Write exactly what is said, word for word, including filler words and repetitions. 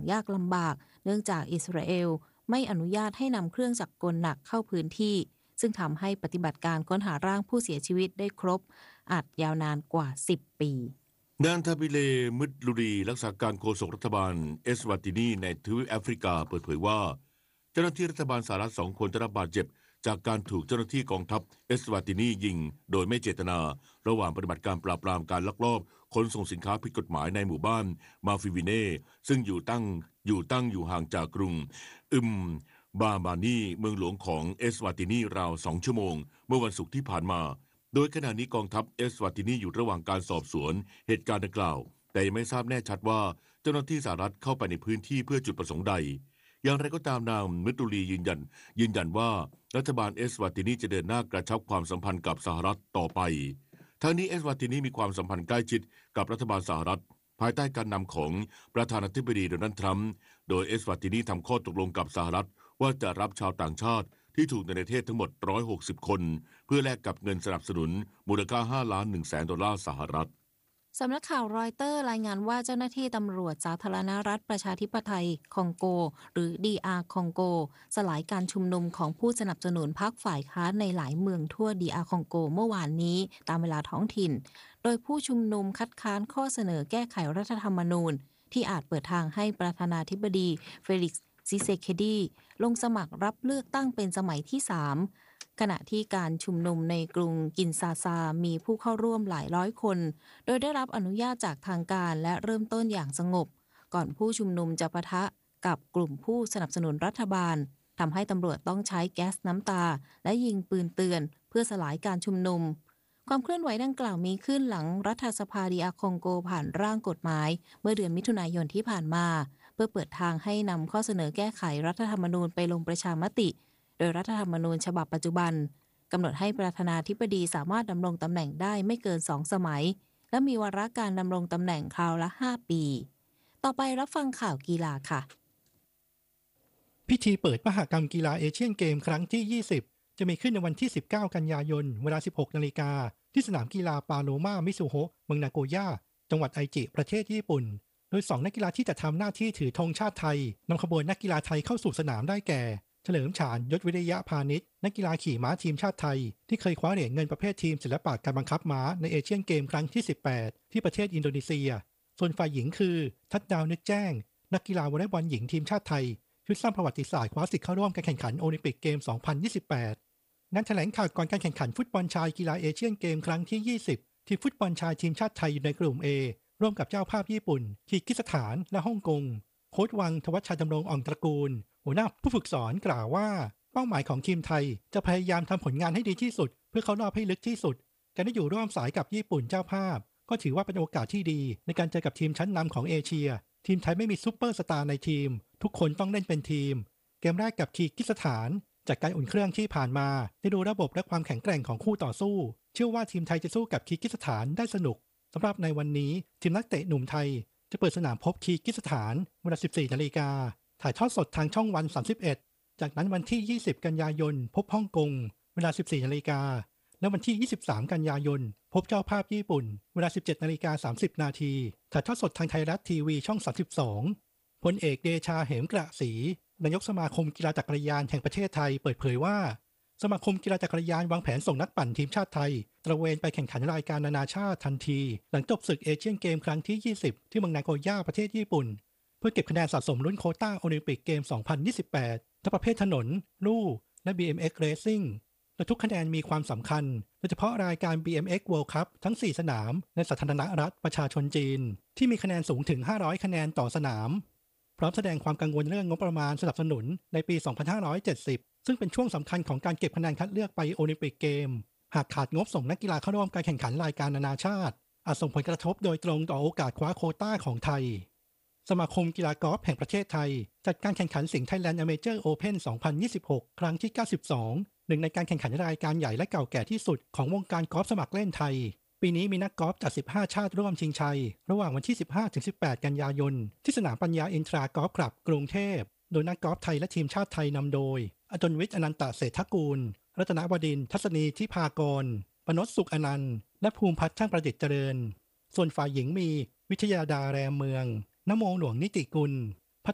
ยากลำบากเนื่องจากอิสราเอลไม่อนุญาตให้นำเครื่องจักรกลหนักเข้าพื้นที่ซึ่งทำให้ปฏิบัติการค้นหาร่างผู้เสียชีวิตได้ครบอาจยาวนานกว่าสิบปีนางทาบิเลมุดลุรีรักษาการโฆษกรัฐบาลเอสวาตินีในทวีปแอฟริกาเปิดเผยว่าเจ้าหน้าที่รัฐบาลสหรัฐสองคนได้รับบาดเจ็บจากการถูกเจ้าหน้าที่กองทัพเอสวาตินียิงโดยไม่เจตนาระหว่างปฏิบัติการปราบปรามการลักลอบขนส่งสินค้าผิดกฎหมายในหมู่บ้านมาฟิวิเน่ซึ่งอยู่ตั้งอยู่ตั้งอยู่ห่างจากกรุงอึมบาบานีเมืองหลวงของเอสวาตินีราวสองชั่วโมงเมื่อวันศุกร์ที่ผ่านมาโดยขณะนี้กองทัพเอสวาตินีอยู่ระหว่างการสอบสวนเหตุการณ์ดังกล่าวแต่ยังไม่ทราบแน่ชัดว่าเจ้าหน้าที่สหรัฐเข้าไปในพื้นที่เพื่อจุดประสงค์ใดอย่างไรก็ตามนางมิตุลียืนยันยืนยันว่ารัฐบาลเอสวาตินีจะเดินหน้ากระชับความสัมพันธ์กับสหรัฐต่อไปทั้งนี้เอสวาตินีมีความสัมพันธ์ใกล้ชิดกับรัฐบาลสหรัฐภายใต้การนำของประธานาธิบดีโดนัลด์ทรัมป์โดยเอสวาตินีทำข้อตกลงกับสหรัฐว่าจะรับชาวต่างชาติที่ถูกในประเทศทั้งหมดหนึ่งร้อยหกสิบคนเพื่อแลกกับเงินสนับสนุนมูลค่าห้าล้านหนึ่งแสนดอลลาร์สหรัฐสำนักข่าวรอยเตอร์รายงานว่าเจ้าหน้าที่ตำรวจสาธารณรัฐประชาธิปไตยคองโกหรือ ดี อาร์ คองโกสลายการชุมนุมของผู้สนับสนุนพรรคฝ่ายค้านในหลายเมืองทั่ว ดี อาร์ คองโกเมื่อวานนี้ตามเวลาท้องถิ่นโดยผู้ชุมนุมคัดค้านข้อเสนอแก้ไขรัฐธรรมนูญที่อาจเปิดทางให้ประธานาธิบดีเฟลิกซ์ซิเซเคดีลงสมัครรับเลือกตั้งเป็นสมัยที่สามขณะที่การชุมนุมในกรุงกินซาซามีผู้เข้าร่วมหลายร้อยคนโดยได้รับอนุญาตจากทางการและเริ่มต้นอย่างสงบก่อนผู้ชุมนุมจะปะทะกับกลุ่มผู้สนับสนุนรัฐบาลทำให้ตำรวจต้องใช้แก๊สน้ำตาและยิงปืนเตือนเพื่อสลายการชุมนุมความเคลื่อนไหวดังกล่าวมีขึ้นหลังรัฐสภาดีอาร์คองโกผ่านร่างกฎหมายเมื่อเดือนมิถุนายนที่ผ่านมาเพื่อเปิดทางให้นำข้อเสนอแก้ไขรัฐธรรมนูญไปลงประชามติโดยรัฐธรรมนูญฉบับปัจจุบันกำหนดให้ประธานาธิบดีสามารถดำรงตำแหน่งได้ไม่เกินสองสมัยและมีวาระการดำรงตำแหน่งคราวละห้าปีต่อไปรับฟังข่าวกีฬาค่ะพิธีเปิดมหกรรมกีฬาเอเชียนเกมครั้งที่ยี่สิบจะมีขึ้นในวันที่สิบเก้ากันยายนเวลา สิบหกนาฬิกาที่สนามกีฬาปาโลมามิซุโฮะเมืองนาโกย่าจังหวัดไอจิประเทศญี่ปุ่นโดยสองนักกีฬาที่จะทำหน้าที่ถือธงชาติไทยนำขบวนนักกีฬาไทยเข้าสู่สนามได้แก่เฉลิมฉานยศวิริยะพาณิชย์นักกีฬาขี่ม้าทีมชาติไทยที่เคยคว้าเหรียญเงินประเภททีมศิลปะการบังคับม้าในเอเชียนเกมครั้งที่สิบแปดที่ประเทศอินโดนีเซียส่วนฝ่ายหญิงคือทัดดาวนึกแจ้งนักกีฬาวอลเลย์บอลหญิงทีมชาติไทยชุดสร้างประวัติศาสตร์คว้าสิทธิ์เข้าร่วมการแข่งขันโอลิมปิกเกมสองพันยี่สิบแปดงานแถลงข่าวก่อนการแข่งขันฟุตบอลชายกีฬาเอเชียนเกมครั้งที่ยี่สิบทีมฟุตบอลชายทีมชาติไทยอยู่ในกลุ่ม A ร่วมกับเจ้าภาพญี่ปุ่นคีร์กิสถานและฮ่องกงโค้ชวังทวัชชัยดำรงอ่องตระกูลหัวหน้าผู้ฝึกสอนกล่าวว่าเป้าหมายของทีมไทยจะพยายามทำผลงานให้ดีที่สุดเพื่อเข้ารอบให้ลึกที่สุดการได้อยู่ร่วมสายกับญี่ปุ่นเจ้าภาพก็ถือว่าเป็นโอกาสที่ดีในการเจอกับทีมชั้นนำของเอเชียทีมไทยไม่มีซุปเปอร์สตาร์ในทีมทุกคนต้องเล่นเป็นทีมเกมแรกกับคีร์กิสถานจากการอุ่นเครื่องที่ผ่านมาได้ดูระบบและความแข็งแกร่งของคู่ต่อสู้เชื่อว่าทีมไทยจะสู้กับคีร์กิสถานได้สนุกสำหรับในวันนี้ทีมนักเตะหนุ่มไทยจะเปิดสนามพบคีร์กิสถานเวลา สิบสี่นาฬิกาถ่ายทอดสดทางช่องวันสามสิบเอ็ดจากนั้นวันที่ยี่สิบกันยายนพบฮ่องกงเวลา สิบสี่นาฬิกาและวันที่ยี่สิบสามกันยายนพบเจ้าภาพญี่ปุ่นเวลา สิบเจ็ดนาฬิกาสามสิบนาทีถ่ายทอดสดทางไทยรัฐทีวีช่องสามสิบสองพลเอกเดชาเหมกระศรีนายกสมาคมกีฬาจักรยานแห่งประเทศไทยเปิดเผยว่าสมาคมกีฬาจักรยานวางแผนส่งนักปั่นทีมชาติไทยตระเวนไปแข่งขันรายการนานาชาติทันทีหลังจบศึกเอเชียนเกมครั้งที่ยี่สิบที่เมืองนาโกย่าประเทศญี่ปุ่นเพื่อเก็บคะแนนสะสมลุ้นโควต้าโอลิมปิกเกมสองพันยี่สิบแปดทั้งประเภทถนนลู่และ บี เอ็ม เอ็กซ์ Racing และทุกคะแนนมีความสำคัญโดยเฉพาะรายการ บี เอ็ม เอ็กซ์ World Cup ทั้งสี่สนามในสาธารณรัฐประชาชนจีนที่มีคะแนนสูงถึงห้าร้อยคะแนนต่อสนามพร้อมแสดงความกังวลเรื่องงบประมาณสนับสนุนในปีสองพันห้าร้อยเจ็ดสิบซึ่งเป็นช่วงสำคัญของการเก็บคะแนนคัดเลือกไปโอลิมปิกเกมหากขาดงบส่งนักกีฬาเข้าร่วมการแข่งขันรายการนานาชาติอาจส่งผลกระทบโดยตรงต่อโอกาสคว้าโควต้าของไทยสมาคมกีฬากอล์ฟแห่งประเทศไทยจัดการแข่งขันสิงห์ไทยแลนด์อเมเจอร์โอเพ่นสองพันยี่สิบหกครั้งที่เก้าสิบสองหนึ่งในการแข่งขันรายการใหญ่และเก่าแก่ที่สุดของวงการกอล์ฟสมัครเล่นไทยปีนี้มีนักกอล์ฟจากสิบห้าชาติร่วมชิงชัยระหว่างวันที่ สิบห้าถึงสิบแปด กันยายนที่สนามปัญญาอินทรากอล์ฟคลับกรุงเทพโดยนักกอล์ฟไทยและทีมชาติไทยนำโดยอดุลวิทย์อนันตเศรษฐกูลรัตนบดินทร์ทัศนีทิพากรปนชสุขอนันต์และภูมิพัฒน์ช่างประดิษฐ์เจริญส่วนฝ่ายหญิงมีวิทยาดาแรมเมืองนโมหลวงนิติกุล